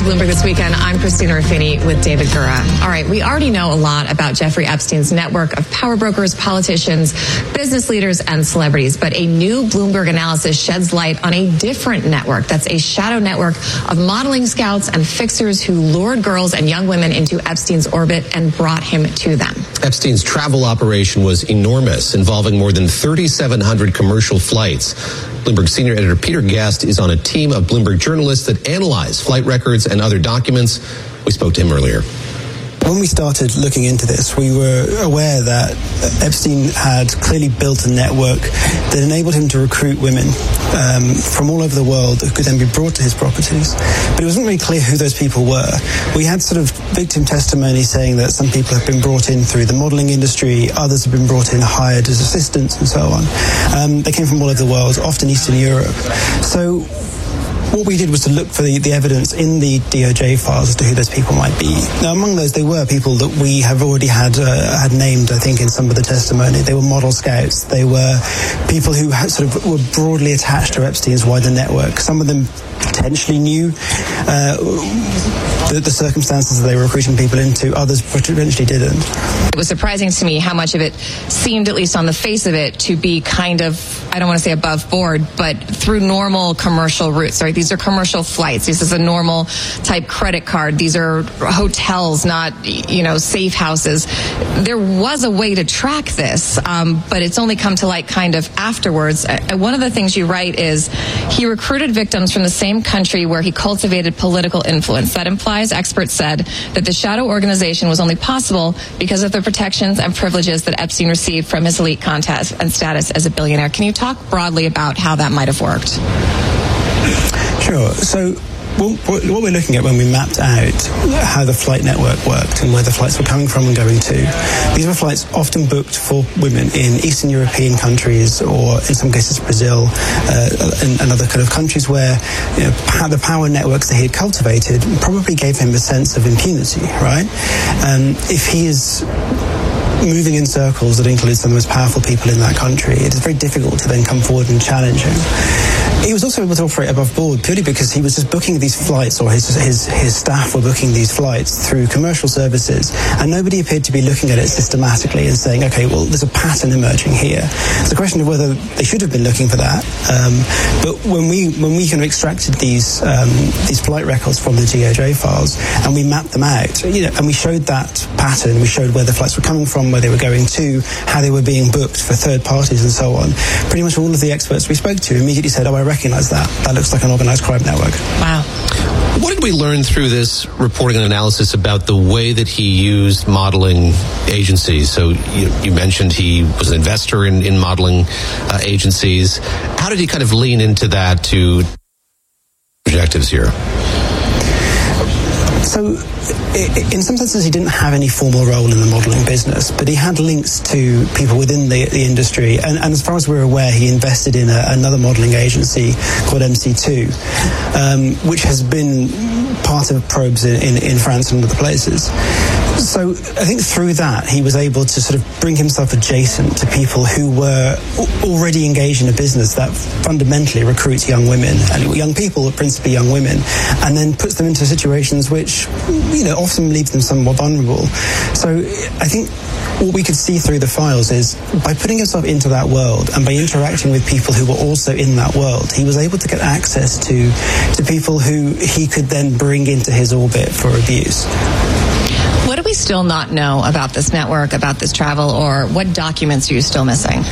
to Bloomberg This Weekend. I'm Christina Ruffini with David Gura. All right, we already know a lot about Jeffrey Epstein's network of power brokers, politicians, business leaders, and celebrities. But a new Bloomberg analysis sheds light on a different network. That's a shadow network of modeling scouts and fixers who lured girls and young women into Epstein's orbit and brought him to them. Epstein's travel operation was enormous, involving more than 3,700 commercial flights. Bloomberg senior editor Peter Guest is on a team of Bloomberg journalists that analyze flight records and other documents. We spoke to him earlier. When we started looking into this, we were aware that Epstein had clearly built a network that enabled him to recruit women from all over the world who could then be brought to his properties. But it wasn't really clear who those people were. We had sort of victim testimony saying that some people have been brought in through the modeling industry, others have been brought in hired as assistants and so on. They came from all over the world, often Eastern Europe. So what we did was to look for the evidence in the DOJ files as to who those people might be. Now, among those, they were people that we have already had named, I think, in some of the testimony. They were model scouts. They were people who sort of were broadly attached to Epstein's wider network. Some of them potentially knew the circumstances that they were recruiting people into. Others potentially didn't. It was surprising to me how much of it seemed, at least on the face of it, to be kind of, I don't want to say above board, but through normal commercial routes, right? These are commercial flights. This is a normal type credit card. These are hotels, not, safe houses. There was a way to track this, but it's only come to light kind of afterwards. One of the things you write is he recruited victims from the same country where he cultivated political influence. That implies, experts said, that the shadow organization was only possible because of the protections and privileges that Epstein received from his elite contest and status as a billionaire. Can you talk broadly about how that might have worked? Sure. So what we're looking at when we mapped out how the flight network worked and where the flights were coming from and going to, these were flights often booked for women in Eastern European countries, or in some cases Brazil and other kind of countries where the power networks that he had cultivated probably gave him a sense of impunity, right? If he is moving in circles that include some of the most powerful people in that country, it is very difficult to then come forward and challenge him. He was also able to operate above board purely because he was just booking these flights, or his staff were booking these flights through commercial services, and nobody appeared to be looking at it systematically and saying, okay, well, there's a pattern emerging here. It's a question of whether they should have been looking for that. But when we kind of extracted these flight records from the DOJ files and we mapped them out, and we showed that pattern, we showed where the flights were coming from, where they were going to, how they were being booked for third parties and so on. Pretty much all of the experts we spoke to immediately said, oh, I recognise that. That looks like an organised crime network. Wow. What did we learn through this reporting and analysis about the way that he used modeling agencies? So you mentioned he was an investor in modeling agencies. How did he kind of lean into that to objectives here? So, in some senses, he didn't have any formal role in the modelling business, but he had links to people within the industry. And as far as we're aware, he invested in another modelling agency called MC2, which has been part of probes in France and other places. So I think through that, he was able to sort of bring himself adjacent to people who were already engaged in a business that fundamentally recruits young women, and young people, principally young women, and then puts them into situations which, often leave them somewhat vulnerable. So I think what we could see through the files is by putting himself into that world and by interacting with people who were also in that world, he was able to get access to people who he could then bring into his orbit for abuse. What do we still not know about this network, about this travel, or what documents are you still missing?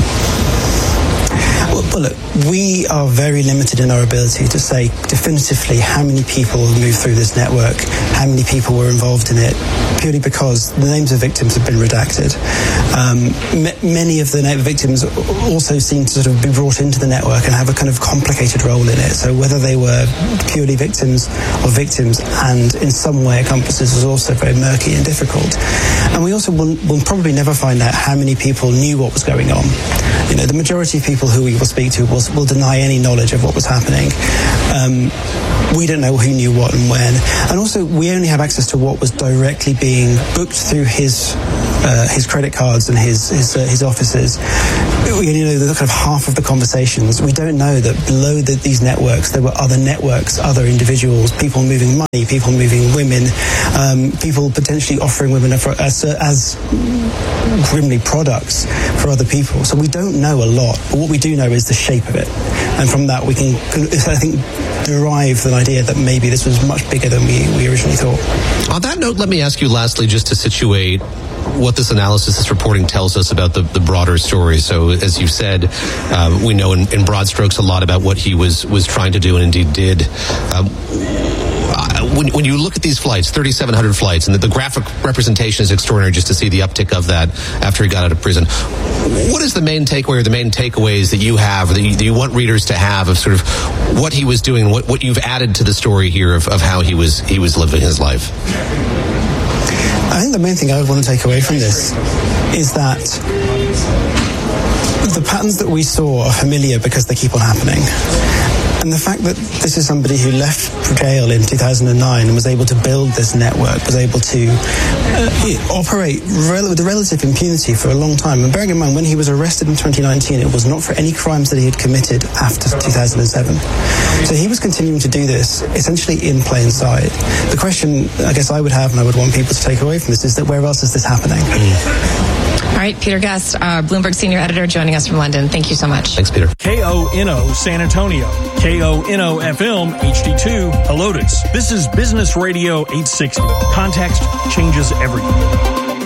Well, look, we are very limited in our ability to say definitively how many people moved through this network, how many people were involved in it, purely because the names of victims have been redacted. Many of the victims also seem to sort of be brought into the network and have a kind of complicated role in it. So whether they were purely victims or victims and in some way accomplices is also very murky and difficult. And we also will probably never find out how many people knew what was going on. The majority of people who we will speak to will deny any knowledge of what was happening. we don't know who knew what and when. And also, we only have access to what was directly being booked through his credit cards and his offices. We only know the kind of half of the conversations. We don't know that below these networks there were other networks, other individuals, people moving money, people moving women, people potentially offering women as grimly products for other people. So we don't know a lot, but what we do know is the shape of it, and from that we can, I think, derive an idea that maybe this was much bigger than we originally thought. On that note, let me ask you lastly, just to situate what this analysis, this reporting tells us about the broader story. So, as you've said, we know in broad strokes a lot about what he was trying to do and indeed did. When you look at these flights, 3,700 flights, and the graphic representation is extraordinary just to see the uptick of that after he got out of prison. What is the main takeaway or the main takeaways that you have, that you want readers to have of sort of what he was doing, what you've added to the story here of how he was living his life? I think the main thing I would want to take away from this is that the patterns that we saw are familiar because they keep on happening. And the fact that this is somebody who left jail in 2009 and was able to build this network, was able to operate with relative impunity for a long time. And bearing in mind, when he was arrested in 2019, it was not for any crimes that he had committed after 2007. So he was continuing to do this essentially in plain sight. The question I guess I would have, and I would want people to take away from this, is that where else is this happening? All right, Peter Guest, Bloomberg senior editor, joining us from London. Thank you so much. Thanks, Peter. KONO San Antonio, KONO FM HD2 Helotes. This is Business Radio 860. Context changes everything.